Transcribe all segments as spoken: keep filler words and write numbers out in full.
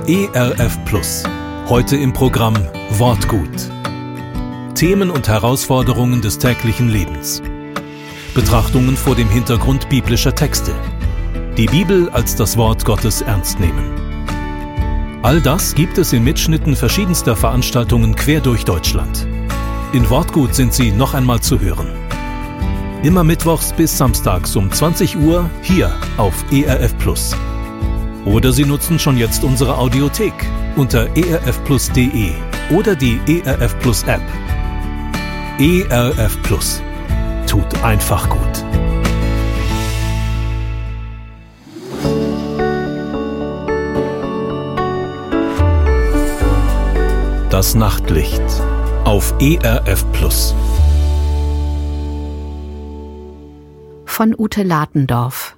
E R F Plus. Heute im Programm Wortgut. Themen und Herausforderungen des täglichen Lebens. Betrachtungen vor dem Hintergrund biblischer Texte. Die Bibel als das Wort Gottes ernst nehmen. All das gibt es in Mitschnitten verschiedenster Veranstaltungen quer durch Deutschland. In Wortgut sind sie noch einmal zu hören. Immer mittwochs bis samstags um zwanzig Uhr hier auf E R F Plus. Oder Sie nutzen schon jetzt unsere Audiothek unter e r f plus punkt d e oder die E R F Plus App. E R F Plus. Tut einfach gut. Das Nachtlicht auf E R F Plus. Von Ute Latendorf.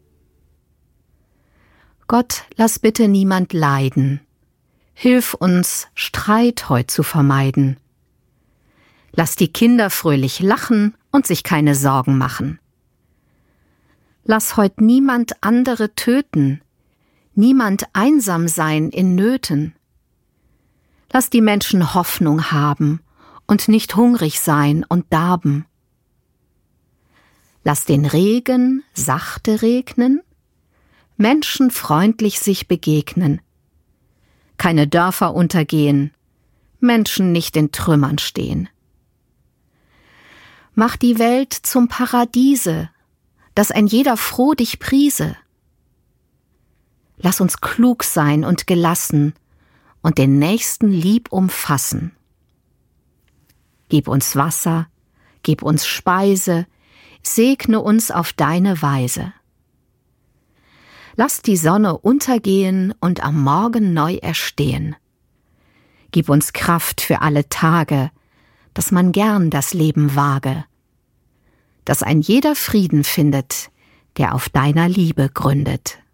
Gott, lass bitte niemand leiden. Hilf uns, Streit heut zu vermeiden. Lass die Kinder fröhlich lachen und sich keine Sorgen machen. Lass heut niemand andere töten, niemand einsam sein in Nöten. Lass die Menschen Hoffnung haben und nicht hungrig sein und darben. Lass den Regen sachte regnen, Menschen freundlich sich begegnen. Keine Dörfer untergehen, Menschen nicht in Trümmern stehen. Mach die Welt zum Paradiese, dass ein jeder froh dich priese. Lass uns klug sein und gelassen und den Nächsten lieb umfassen. Gib uns Wasser, gib uns Speise, segne uns auf deine Weise. Lass die Sonne untergehen und am Morgen neu erstehen. Gib uns Kraft für alle Tage, dass man gern das Leben wage, dass ein jeder Frieden findet, der auf deiner Liebe gründet.